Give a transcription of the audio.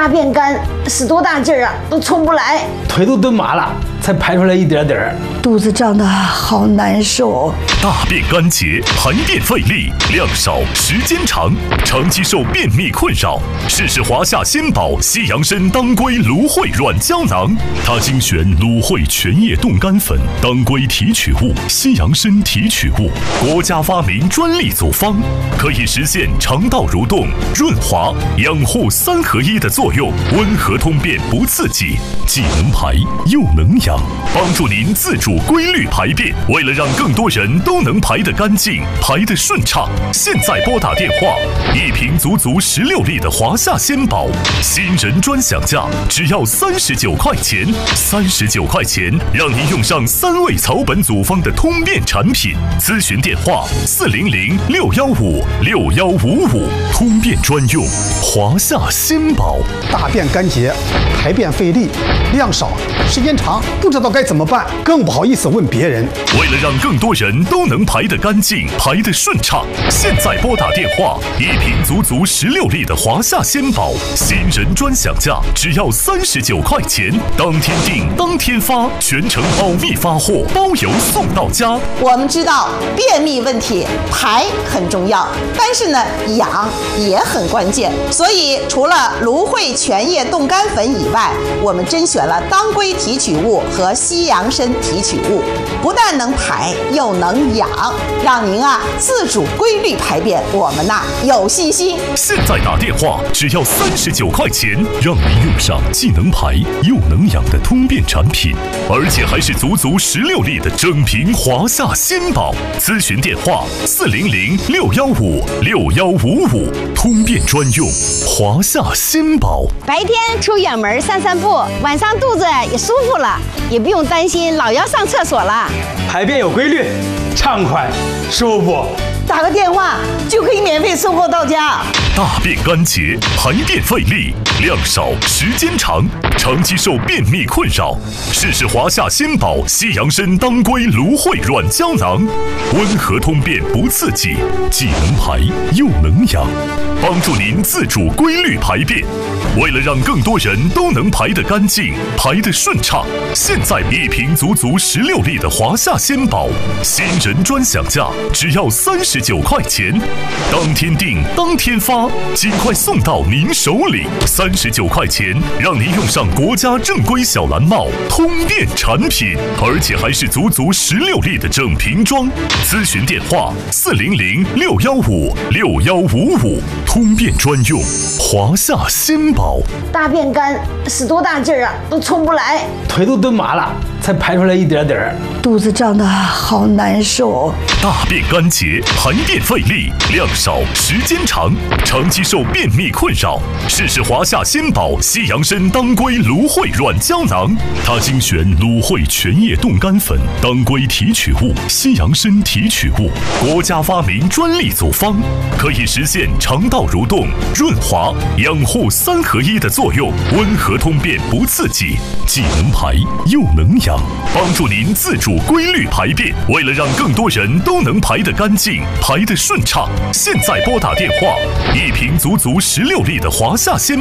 大便干，使多大劲儿啊，都冲不来， 腿都蹲麻了，才排出来一点点儿。 肚子胀得好难受。 大便干结，排便费力，量少，时间长，长期受便秘困扰，试试华夏鲜宝西洋参当归芦荟软胶囊。它精选芦荟全叶冻干粉、当归提取物、西洋参提取物，国家发明专利组方，可以实现肠道蠕动、润滑、养护3合1的作用，温和通便不刺激，既能排又能养，帮助您自主规律排便。为了让更多人都能排得干净、排得顺畅，现在拨打电话，1瓶足足16粒的华夏鲜宝，新人专享价只要39块钱，39块钱让您用上3味草本组方的通便产品。咨询电话400-615-6155，通便专用，华夏鲜宝。 大便干结，排便费力，量少，时间长，不知道该怎么办，更不好意思问别人。 为了让更多人都能排得干净、排得顺畅，现在拨打电话，1瓶足足16粒的华夏鲜宝，新人专享价只要39块钱，当天订当天发，全程保密发货，包邮送到家。 我们知道便秘问题排很重要，但是呢养也很关键，所以除了芦荟全叶冻干粉以外，我们甄选了当归提取物和西洋参提取物，不但能排又能养，让您自主规律排便，我们有信心。 现在打电话只要39块钱，让您用上既能排又能养的通便产品，而且还是足足16粒的整瓶华夏鲜宝。咨询电话400-615-6155，通便专用，华夏鲜宝。 白天出远门散散步，晚上肚子也舒服了，也不用担心老要上厕所了。 排便有规律，畅快舒服。 打个电话就可以免费送货到家。 大便干结，排便费力，量少，时间长，长期受便秘困扰，试试华夏鲜宝西洋参当归芦荟软胶囊，温和通便不刺激，既能排又能养，帮助您自主规律排便。为了让更多人都能排得干净、排得顺畅，现在1瓶足足16粒的华夏鲜宝，新人专享价只要39块钱，当天订当天发，尽快送到您手里。39块钱让您用上国家正规小蓝帽通便产品，而且还是足足16粒的整瓶装。咨询电话400-615-6155，通便专用，华夏鲜宝。 大便干，使多大劲儿啊，都冲不来， 腿都蹲麻了，才排出来一点点儿。 肚子胀得好难受。 大便干结，排便费力，量少，时间长，长期受便秘困扰，试试华夏鲜宝西洋参当归芦荟软胶囊。它精选芦荟全叶冻干粉、当归提取物、西洋参提取物，国家发明专利组方，可以实现肠道蠕动、润滑、养护3合1的作用，温和通便不刺激，既能排又能养，帮助您自主规律排便。为了让更多人都能排得干净、排得顺畅，现在拨打电话，1瓶足足16粒的华夏鲜